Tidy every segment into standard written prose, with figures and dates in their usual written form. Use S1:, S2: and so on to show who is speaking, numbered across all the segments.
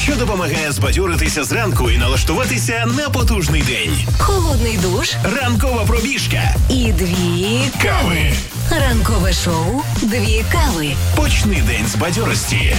S1: що допомагає збадьоритися зранку і налаштуватися на потужний день.
S2: Холодний душ,
S1: Ранкова пробіжка
S2: і 2
S1: кави.
S2: Ранкове шоу 2 кави.
S1: Почни день з бадьорості.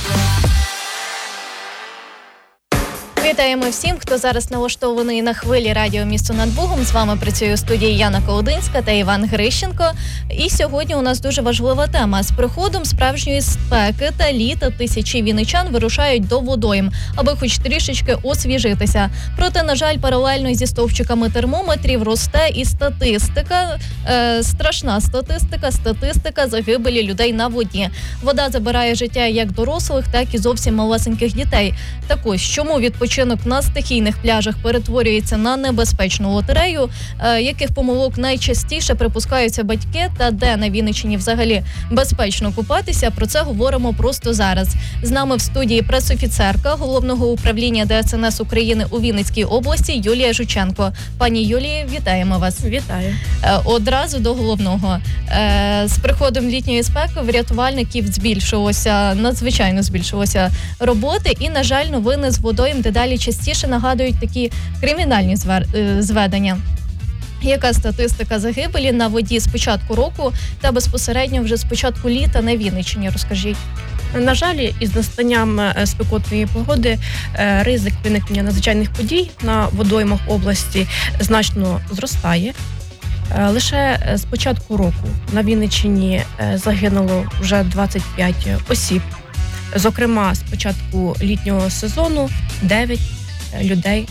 S3: Вітаємо всім, хто зараз налаштований на хвилі радіо «Місто над Богом». З вами працює у студії Яна Колодинська та Іван Грищенко. І сьогодні у нас дуже важлива тема. З приходом справжньої спеки та літа тисячі вінничан вирушають до водойм, аби хоч трішечки освіжитися. Проте, на жаль, паралельно зі стовпчиками термометрів росте і статистика, страшна статистика загибелі людей на воді. Вода забирає життя як дорослих, так і зовсім малесеньких дітей. Так ось, чому відпочинок на стихійних пляжах перетворюється на небезпечну лотерею, яких помилок найчастіше припускаються батьки та де на Вінниччині взагалі безпечно купатися, про це говоримо просто зараз. З нами в студії пресофіцерка Головного управління ДСНС України у Вінницькій області Юлія Жученко. Пані Юлії, вітаємо вас.
S4: Вітаю.
S3: Одразу до головного. З приходом літньої спеки в рятувальників надзвичайно збільшилося роботи і, на жаль, новини з водойм дедалі частіше нагадують такі кримінальні зведення. Яка статистика загибелі на воді з початку року та безпосередньо вже з початку літа на Вінниччині? Розкажіть.
S4: На жаль, із настанням спекотної погоди ризик виникнення надзвичайних подій на водоймах області значно зростає. Лише з початку року на Вінниччині загинуло вже 25 осіб. Зокрема, з початку літнього сезону 9 людей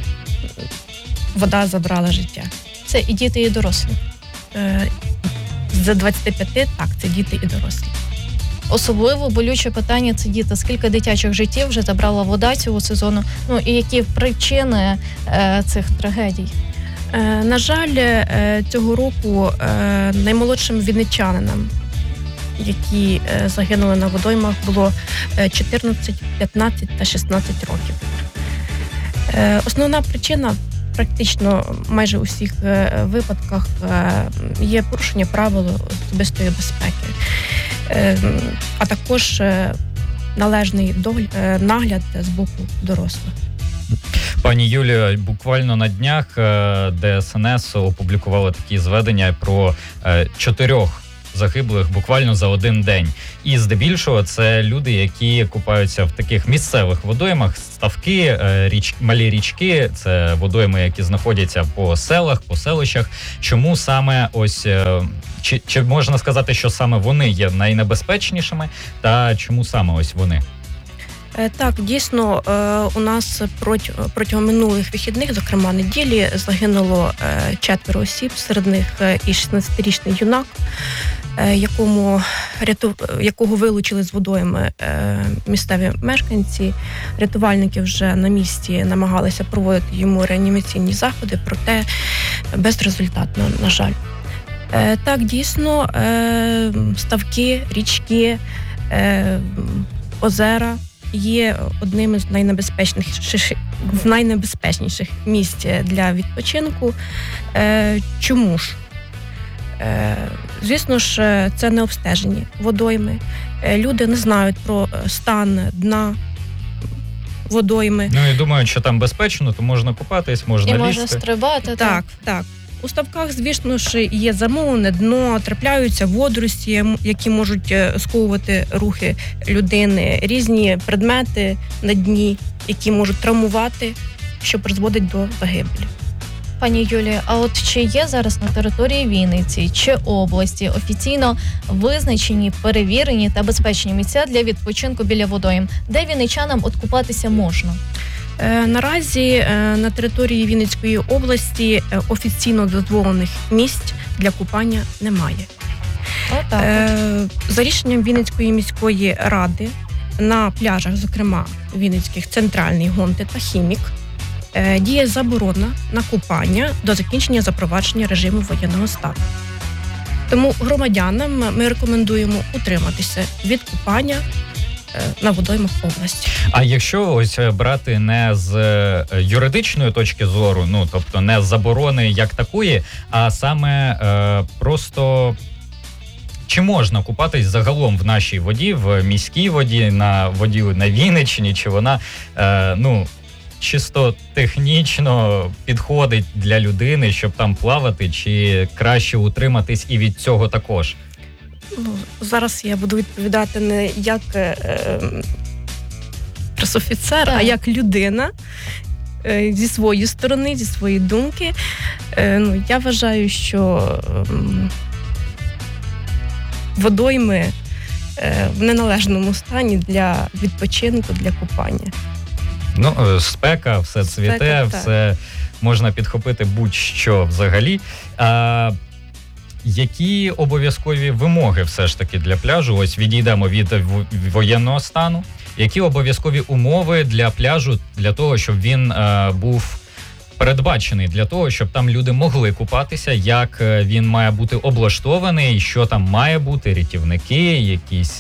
S4: вода забрала життя.
S3: Це і діти, і дорослі?
S4: З 25 так, це діти і дорослі.
S3: Особливо болюче питання – це діти. Скільки дитячих життів вже забрала вода цього сезону? Ну і які причини цих трагедій?
S4: На жаль, цього року наймолодшим вінничанинам, які загинули на водоймах, було 14, 15 та 16 років. Основна причина практично майже у всіх випадках є порушення правил особистої безпеки, а також належний нагляд з боку дорослих.
S5: Пані Юлія, буквально на днях ДСНС опублікувало такі зведення про 4 загиблих буквально за один день. І здебільшого це люди, які купаються в таких місцевих водоймах, ставки, малі річки, це водойми, які знаходяться по селах, по селищах. Чому саме ось, чи можна сказати, що саме вони є найнебезпечнішими, та чому саме ось вони?
S4: Так, дійсно, у нас протягом минулих вихідних, зокрема неділі, загинуло 4 осіб, серед них і 16-річний юнак, якого вилучили з водойми місцеві мешканці. Рятувальники вже на місці намагалися проводити йому реанімаційні заходи, проте безрезультатно, на жаль. Так, дійсно, ставки, річки, озера є одним із найнебезпечніших місць для відпочинку. Чому ж? Звісно ж, це не обстежені водойми. Люди не знають про стан дна водойми.
S5: Ну і думають, що там безпечно, то можна купатись, можна лізти.
S3: І можна стрибати.
S4: Так. У ставках, звісно ж, є замовлене дно, трапляються водорості, які можуть сковувати рухи людини, різні предмети на дні, які можуть травмувати, що призводить до загибелі.
S3: Пані Юлія, а от чи є зараз на території Вінниці чи області офіційно визначені, перевірені та безпечні місця для відпочинку біля водойм, де вінничанам купатися можна?
S4: Наразі на території Вінницької області офіційно дозволених місць для купання немає. За рішенням Вінницької міської ради на пляжах, зокрема Вінницьких, Центральний, Гонти та Хімік, діє заборона на купання до закінчення запровадження режиму воєнного стану. Тому громадянам ми рекомендуємо утриматися від купання на водоймах області.
S5: А якщо ось брати не з юридичної точки зору, ну тобто не з заборони як такої, а саме просто чи можна купатись загалом в нашій воді, в міській воді, на воді на Вінниччині, чи вона, чисто технічно підходить для людини, щоб там плавати, чи краще утриматись і від цього також?
S4: Зараз я буду відповідати не як пресофіцер, а як людина. Зі своєї сторони, зі своєї думки. Я вважаю, що водойми в неналежному стані для відпочинку, для купання.
S5: Спека, все цвіте, все можна підхопити будь-що взагалі. Які обов'язкові вимоги все ж таки для пляжу? Ось відійдемо від воєнного стану. Які обов'язкові умови для пляжу, для того, щоб він був передбачений, для того, щоб там люди могли купатися, як він має бути облаштований, що там має бути, рятівники, якісь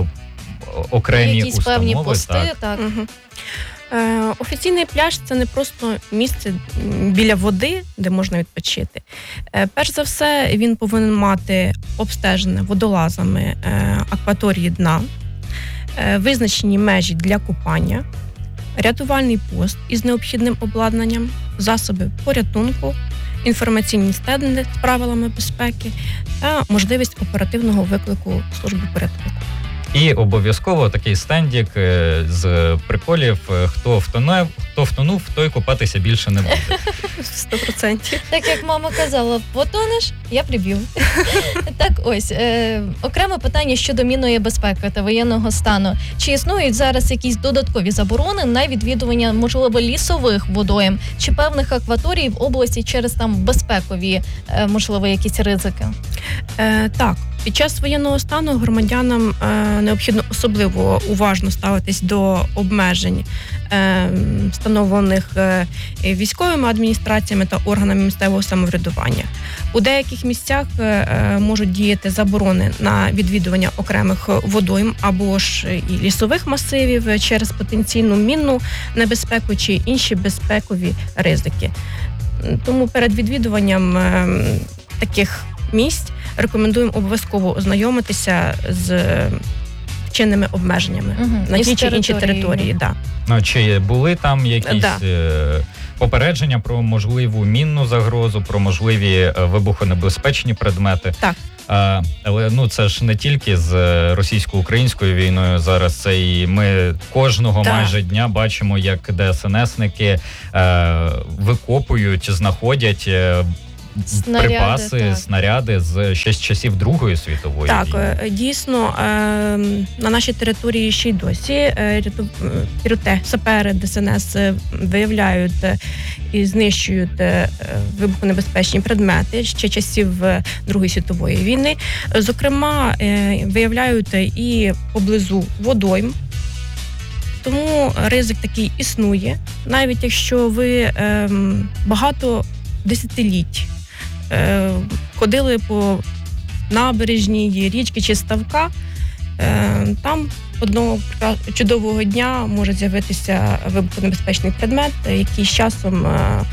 S5: окремі
S3: якісь
S5: установи.
S3: Певні пости, так.
S4: Угу. Офіційний пляж – це не просто місце біля води, де можна відпочити. Перш за все, він повинен мати обстежене водолазами акваторії дна, визначені межі для купання, рятувальний пост із необхідним обладнанням, засоби порятунку, інформаційні стенди з правилами безпеки та можливість оперативного виклику служби порятунку.
S5: І обов'язково такий стендік з приколів, хто втонув, той купатися більше не буде.
S4: 100%.
S3: Так як мама казала, потонеш, я приб'ю. Так ось, окреме питання щодо мінної безпеки та воєнного стану. Чи існують зараз якісь додаткові заборони на відвідування, можливо, лісових водойм чи певних акваторій в області через там безпекові, можливо, якісь ризики?
S4: Так. Під час воєнного стану громадянам необхідно особливо уважно ставитись до обмежень, встановлених військовими адміністраціями та органами місцевого самоврядування. У деяких місцях можуть діяти заборони на відвідування окремих водойм або ж і лісових масивів через потенційну мінну небезпеку чи інші безпекові ризики. Тому перед відвідуванням таких місць рекомендуємо обов'язково ознайомитися з чинними обмеженнями на тій чи іншій території. Да.
S5: Чи були там якісь попередження про можливу мінну загрозу, про можливі вибухонебезпечні предмети?
S4: Так.
S5: Але це ж не тільки з російсько-українською війною зараз, це і ми кожного майже дня бачимо, як ДСНСники викопують, знаходять припаси, снаряди ще з часів Другої світової війни.
S4: Так, дійсно, на нашій території ще й досі сапери ДСНС виявляють і знищують вибухонебезпечні предмети ще часів Другої світової війни. Зокрема, виявляють і поблизу водойм. Тому ризик такий існує. Навіть якщо ви багато десятиліть ходили по набережній річки чи ставка, там одного чудового дня може з'явитися вибухонебезпечний предмет, який з часом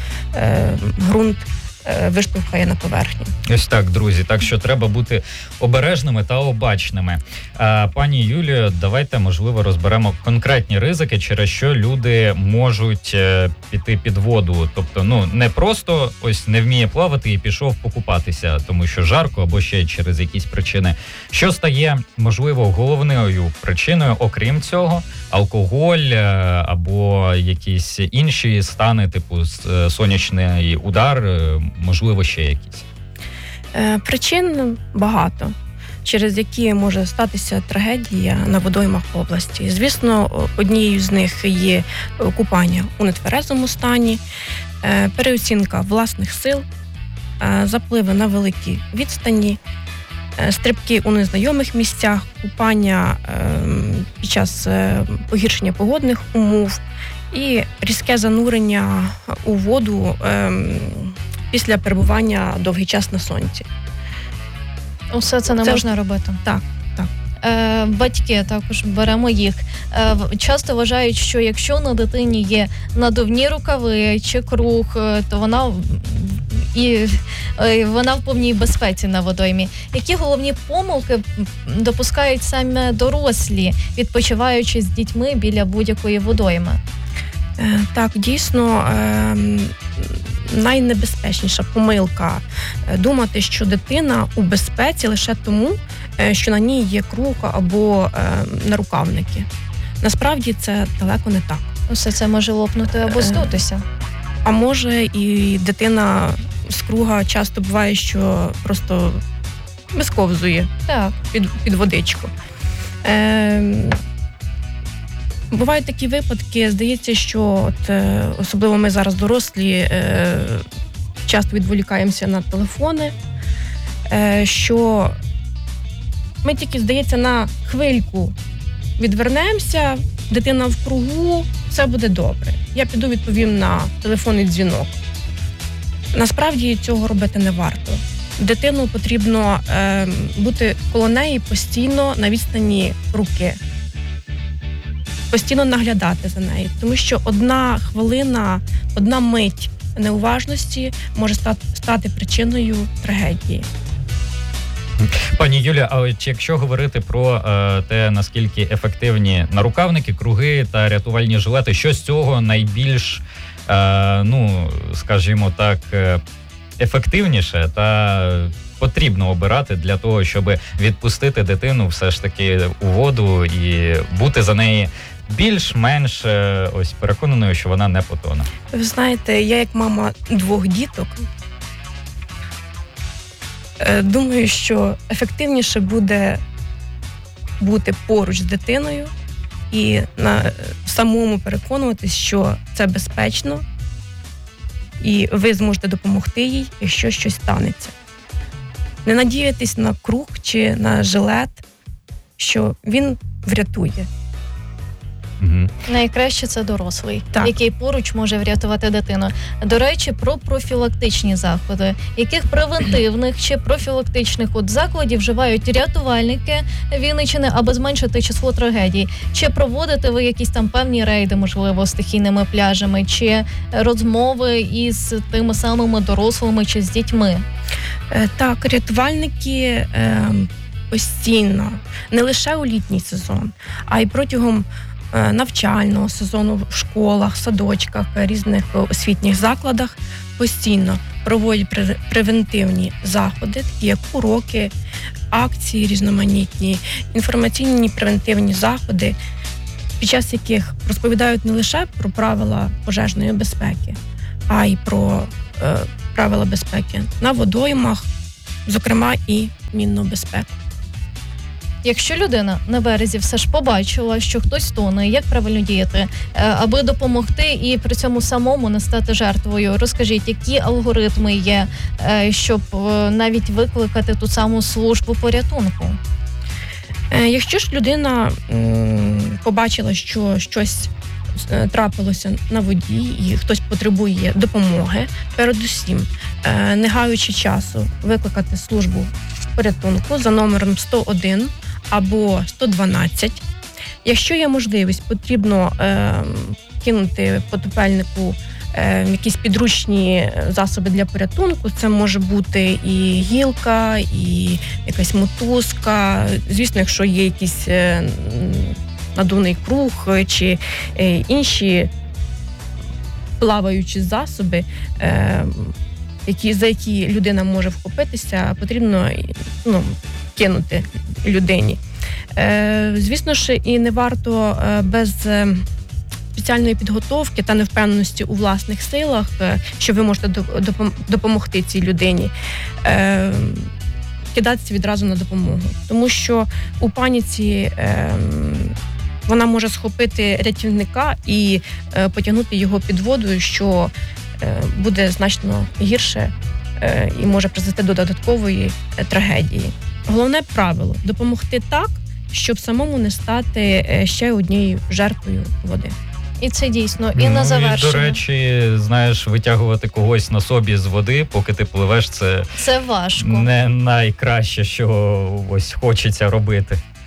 S4: ґрунт виштовхає на поверхню.
S5: Ось так, друзі. Так що треба бути обережними та обачними. Пані Юлію, давайте, можливо, розберемо конкретні ризики, через що люди можуть піти під воду. Тобто, не просто ось не вміє плавати і пішов покупатися, тому що жарко або ще через якісь причини. Що стає, можливо, головною причиною, окрім цього? Алкоголь або якісь інші стани, типу сонячний удар, можливо, ще якісь?
S4: Причин багато, через які може статися трагедія на водоймах області. Звісно, однією з них є купання у нетверезому стані, переоцінка власних сил, запливи на великій відстані, стрибки у незнайомих місцях, купання під час погіршення погодних умов і різке занурення у воду після перебування довгий час на сонці.
S3: Усе це не можна робити.
S4: Так.
S3: Батьки, також беремо їх. Часто вважають, що якщо на дитині є надувні рукави чи круг, то вона і вона в повній безпеці на водоймі. Які головні помилки допускають саме дорослі, відпочиваючи з дітьми біля будь-якої водойми?
S4: Так, дійсно, найнебезпечніша помилка думати, що дитина у безпеці лише тому, що на ній є круг або нарукавники. Насправді це далеко не так.
S3: Усе це може лопнути або здутися.
S4: А може і дитина з круга часто буває, що просто висковзує
S3: Так.
S4: під водичку. Бувають такі випадки, здається, що особливо ми зараз дорослі часто відволікаємося на телефони, що ми тільки, здається, на хвильку відвернемося, дитина в кругу, все буде добре. Я піду відповім на телефонний дзвінок. Насправді цього робити не варто. Дитину потрібно бути коло неї постійно на відстані руки. Постійно наглядати за нею, тому що одна хвилина, одна мить неуважності може стати причиною трагедії.
S5: Пані Юля, а от якщо говорити про те, наскільки ефективні нарукавники, круги та рятувальні жилети, що з цього найбільш, скажімо так, ефективніше та потрібно обирати для того, щоб відпустити дитину все ж таки у воду і бути за неї більш-менш ось переконаною, що вона не потоне?
S4: Ви знаєте, я як мама 2 діток думаю, що ефективніше буде бути поруч з дитиною і самому переконуватись, що це безпечно, і ви зможете допомогти їй, якщо щось станеться. Не надіятись на круг чи на жилет, що він врятує.
S5: Угу.
S3: Найкраще це дорослий,
S4: Так.
S3: який поруч може врятувати дитину. До речі, про профілактичні заходи. Яких превентивних чи профілактичних заходів вживають рятувальники Вінниччини, аби зменшити число трагедій? Чи проводите ви якісь там певні рейди, можливо, стихійними пляжами, чи розмови із тими самими дорослими чи з дітьми?
S4: Так, рятувальники постійно, не лише у літній сезон, а й протягом навчального сезону в школах, садочках, різних освітніх закладах постійно проводять превентивні заходи, такі як уроки, акції різноманітні, інформаційні превентивні заходи, під час яких розповідають не лише про правила пожежної безпеки, а й про правила безпеки на водоймах, зокрема і мінну безпеку.
S3: Якщо людина на березі все ж побачила, що хтось тоне, як правильно діяти, аби допомогти і при цьому самому не стати жертвою? Розкажіть, які алгоритми є, щоб навіть викликати ту саму службу порятунку?
S4: Якщо ж людина побачила, що щось трапилося на воді і хтось потребує допомоги, передусім, не гаючи часу, викликати службу порятунку за номером 101 або 112. Якщо є можливість, потрібно кинути потопельнику якісь підручні засоби для порятунку. Це може бути і гілка, і якась мотузка. Звісно, якщо є якийсь надувний круг чи інші плаваючі засоби, за які людина може вхопитися, потрібно кинути людині. Звісно ж, і не варто без спеціальної підготовки та невпевненості у власних силах, що ви можете допомогти цій людині, кидатися відразу на допомогу. Тому що у паніці вона може схопити рятівника і потягнути його під воду, що буде значно гірше і може призвести до додаткової трагедії. Головне правило – допомогти так, щоб самому не стати ще однією жертвою води.
S3: І це дійсно. І на завершення.
S5: До речі, знаєш, витягувати когось на собі з води, поки ти пливеш, це
S3: важко.
S5: Не найкраще, що ось хочеться робити.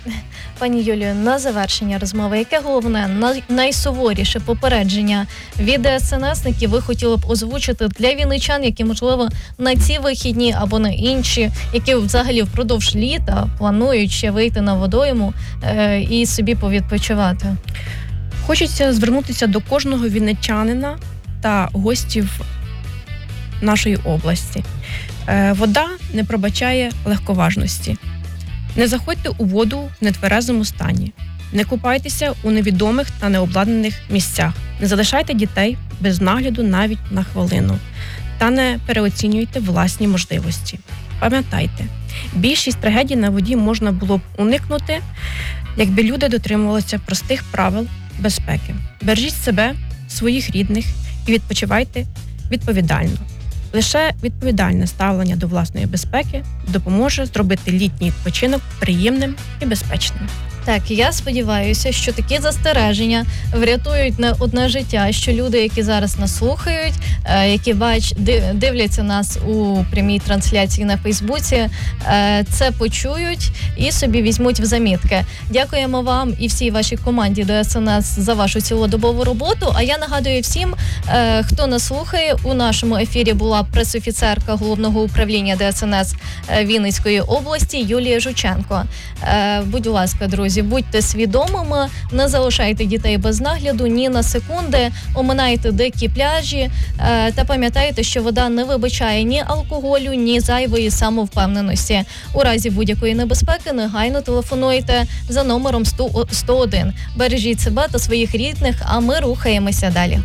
S3: Пані Юлію, на завершення розмови, яке головне, найсуворіше попередження від ДСНСників ви хотіли б озвучити для вінничан, які, можливо, на ці вихідні або на інші, які взагалі впродовж літа планують ще вийти на водойму і собі повідпочивати?
S4: Хочеться звернутися до кожного вінничанина та гостів нашої області. Вода не пробачає легковажності. Не заходьте у воду в нетверезому стані. Не купайтеся у невідомих та необладнаних місцях. Не залишайте дітей без нагляду навіть на хвилину. Та не переоцінюйте власні можливості. Пам'ятайте, більшість трагедій на воді можна було б уникнути, якби люди дотримувалися простих правил безпеки. Бережіть себе, своїх рідних і відпочивайте відповідально. Лише відповідальне ставлення до власної безпеки допоможе зробити літній відпочинок приємним і безпечним.
S3: Так, я сподіваюся, що такі застереження врятують не одне життя, що люди, які зараз нас слухають, які дивляться нас у прямій трансляції на Фейсбуці, це почують і собі візьмуть в замітки. Дякуємо вам і всій вашій команді ДСНС за вашу цілодобову роботу. А я нагадую всім, хто нас слухає, у нашому ефірі була пресофіцерка Головного управління ДСНС Вінницької області Юлія Жученко. Будь ласка, друзі, будьте свідомими, не залишайте дітей без нагляду ні на секунди, оминайте дикі пляжі та пам'ятайте, що вода не вибачає ні алкоголю, ні зайвої самовпевненості. У разі будь-якої небезпеки негайно телефонуйте за номером 101. Бережіть себе та своїх рідних, а ми рухаємося далі.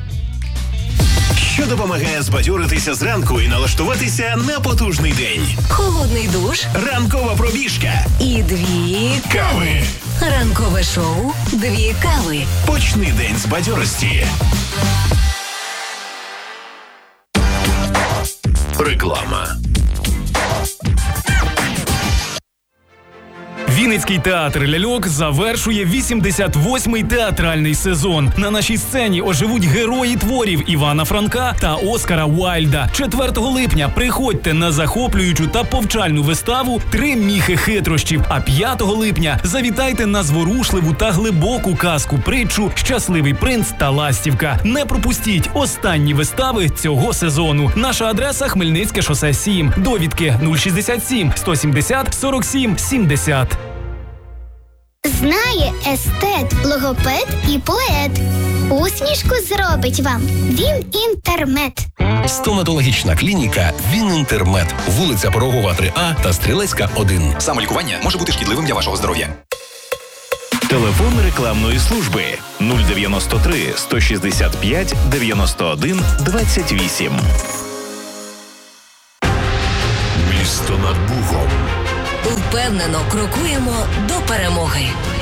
S1: Що допомагає збадьоритися зранку і налаштуватися на потужний день.
S2: Холодний душ
S1: Ранкова пробіжка.
S2: і 2
S1: Кави.
S2: Ранкове шоу «2 кави».
S1: Почни день з бадьорості. Реклама.
S6: Вінницький театр ляльок завершує 88-й театральний сезон. На нашій сцені оживуть герої творів Івана Франка та Оскара Уайльда. 4 липня приходьте на захоплюючу та повчальну виставу «Три міхи хитрощів», а 5 липня завітайте на зворушливу та глибоку казку-притчу «Щасливий принц та ластівка». Не пропустіть останні вистави цього сезону. Наша адреса – Хмельницьке шосе 7. Довідки 067 170 47 70.
S7: Знає естет, логопед і поет. Усмішку зробить вам Вінінтермед.
S8: Стоматологічна клініка Вінінтермед. Вулиця Порогова, 3А та Стрілецька, 1.
S9: Самолікування може бути шкідливим для вашого здоров'я.
S1: Телефон рекламної служби 093 165 91 28.
S8: Місто над Богом.
S2: Впевнено крокуємо до перемоги.